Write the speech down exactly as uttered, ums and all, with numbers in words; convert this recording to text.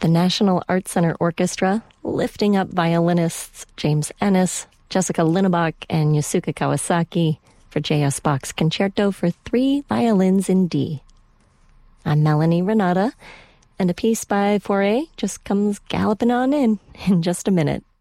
the National Arts Center Orchestra, lifting up violinists James Ennis, Jessica Linnebach, and Yasuka Kawasaki for J S. Bach's Concerto for Three Violins in D. I'm Melanie Renata, and a piece by Fauré just comes galloping on in in just a minute.